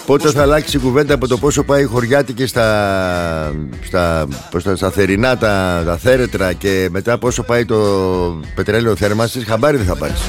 Πότε θα αλλάξει η κουβέντα από το πόσο πάει η χωριάτικη στα θερινά, τα θέρετρα, και μετά πόσο πάει το πετρέλαιο θέρμανσης, χαμπάρι δεν θα πάρεις.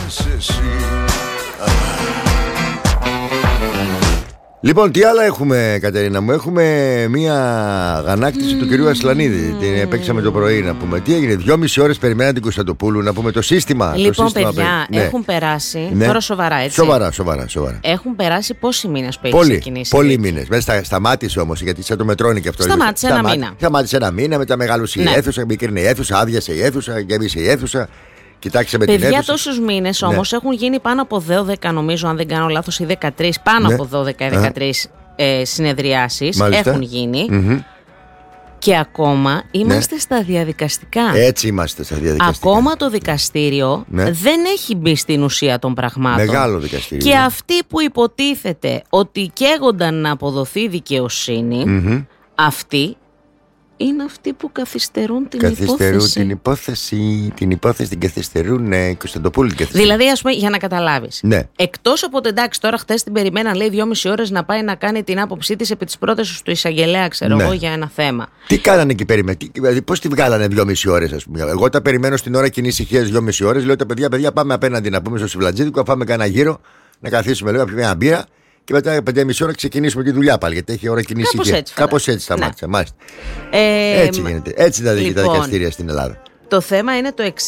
Λοιπόν, τι άλλα έχουμε, Κατερίνα μου? Έχουμε μία αγανάκτηση του κυρίου Ασλανίδη. Την παίξαμε το πρωί, να πούμε. Τι έγινε? 2,5 ώρες περιμέναν την Κωνσταντοπούλου, να πούμε το σύστημα. Λοιπόν, το σύστημα, παιδιά, έχουν περάσει. Ναι. Τώρα σοβαρά, έτσι. Σοβαρά. Έχουν περάσει πόσοι μήνες που έχει ξεκινήσει? Πολλοί μήνες. Σταμάτησε όμως, γιατί σαν το μετρώνει και αυτό. Σταμάτησε ένα μήνα. Σταμάτησε ένα μήνα, μετά μεγάλωσε η αίθουσα, μικρή η αίθουσα, άδειασε η αίθουσα, γέμισε η αίθουσα. Κοιτάξτε με παιδιά, την αίθουσα. τόσους μήνες όμως έχουν γίνει πάνω από 12, νομίζω, αν δεν κάνω λάθος, ή 13, πάνω από 12 ή 13 συνεδριάσεις. Μάλιστα. Έχουν γίνει. Και ακόμα είμαστε στα διαδικαστικά. Έτσι είμαστε στα διαδικαστικά. Ακόμα το δικαστήριο δεν έχει μπει στην ουσία των πραγμάτων. Μεγάλο δικαστήριο. Και αυτοί που υποτίθεται ότι καίγονταν να αποδοθεί δικαιοσύνη, αυτοί είναι αυτοί που καθυστερούν την υπόθεση. Την υπόθεση την καθυστερούν, Κωνσταντοπούλου. Δηλαδή, ας πούμε, για να καταλάβεις. Ναι. Εκτός από το εντάξει, τώρα χθες την περιμέναν, λέει, 2,5 ώρες να πάει να κάνει την άποψή της επί της πρότασης του εισαγγελέα, ξέρω εγώ, για ένα θέμα. Τι κάνανε εκεί δηλαδή, πώς τη βγάλανε 2,5 ώρες, ας πούμε? Εγώ τα περιμένω στην ώρα κοινής ησυχίας 2,5 ώρες. Λέω τα παιδιά, πάμε απέναντι να πούμε στο Σιβλατζίδικο, να πάμε κάνα γύρο, να καθίσουμε λίγο, να πιούμε ένα μπύρα. Και μετά 5,5 ώρα ξεκινήσουμε τη δουλειά πάλι, γιατί έχει ώρα κοινή ησυχία. Κάπως έτσι σταμάτησε. Έτσι γίνεται. Έτσι τα δικαστήρια στην Ελλάδα. Το θέμα είναι το εξής.